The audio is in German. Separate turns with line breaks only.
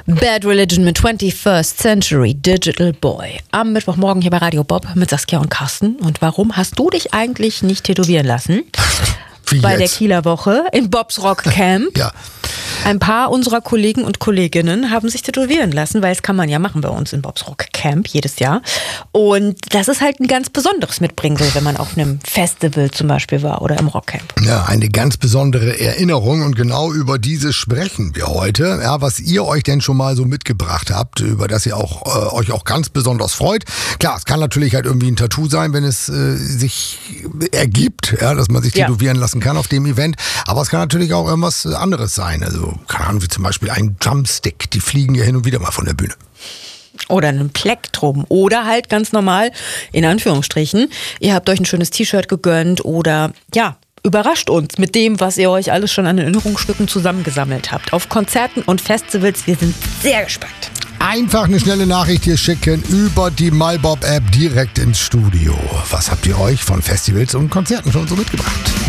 Bad Religion mit 21st Century Digital Boy. Am Mittwochmorgen hier bei Radio Bob mit Saskia und Carsten. Und warum hast du dich eigentlich nicht tätowieren lassen?
Wie
bei
jetzt?
der Kieler Woche in Bobs Rock Camp.
Ja.
Ein paar unserer Kollegen und Kolleginnen haben sich tätowieren lassen, weil das kann man ja machen bei uns in Bobs Rock Camp jedes Jahr. Und das ist halt ein ganz besonderes Mitbringsel, wenn man auf einem Festival zum Beispiel war oder im Rockcamp.
Ja, eine ganz besondere Erinnerung und genau über diese sprechen wir heute. Ja, was ihr euch denn schon mal so mitgebracht habt, über das ihr auch euch auch ganz besonders freut. Klar, es kann natürlich halt irgendwie ein Tattoo sein, wenn es sich ergibt, ja, dass man sich tätowieren lassen kann auf dem Event. Aber es kann natürlich auch irgendwas anderes sein. Also, keine Ahnung, wie zum Beispiel ein Drumstick. Die fliegen ja hin und wieder mal von der Bühne.
Oder ein Plektrum. Oder halt ganz normal, in Anführungsstrichen, ihr habt euch ein schönes T-Shirt gegönnt oder ja, überrascht uns mit dem, was ihr euch alles schon an Erinnerungsstücken zusammengesammelt habt. Auf Konzerten und Festivals, wir sind sehr gespannt.
Einfach eine schnelle Nachricht hier schicken über die MyBob-App direkt ins Studio. Was habt ihr euch von Festivals und Konzerten schon so mitgebracht?